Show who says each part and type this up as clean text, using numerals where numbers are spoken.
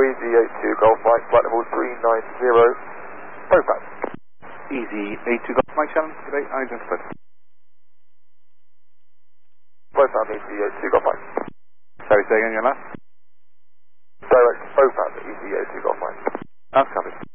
Speaker 1: Easy 82 Golf Mike, flight level 390, profile.
Speaker 2: Easy 82 Golf Mike, Shannon. Good day, identified.
Speaker 1: Profile Easy 82 Golf Mike.
Speaker 2: Sorry, say again your last?
Speaker 1: Direct profile Easy 82 Golf Mike.
Speaker 2: That's covered.